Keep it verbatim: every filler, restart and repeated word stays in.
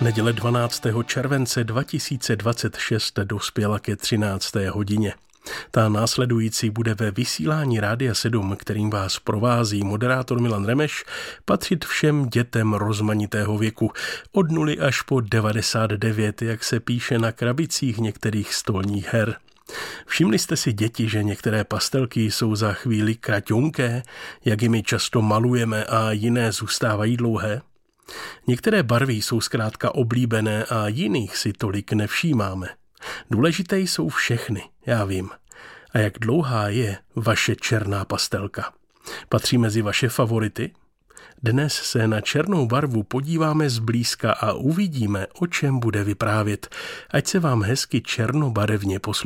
Neděle dvanáctého července dva tisíce dvacet šest dospěla ke třinácté hodině. Ta následující bude ve vysílání Rádia sedm, kterým vás provází moderátor Milan Remeš, patřit všem dětem rozmanitého věku, od nuly až po devadesát devět, jak se píše na krabicích některých stolních her. Všimli jste si, děti, že některé pastelky jsou za chvíli kraťonké, jak jimi často malujeme, a jiné zůstávají dlouhé? Některé barvy jsou zkrátka oblíbené a jiných si tolik nevšímáme. Důležité jsou všechny, já vím. A jak dlouhá je vaše černá pastelka? Patří mezi vaše favority? Dnes se na černou barvu podíváme zblízka a uvidíme, o čem bude vyprávět. Ať se vám hezky černobarevně poslouchá.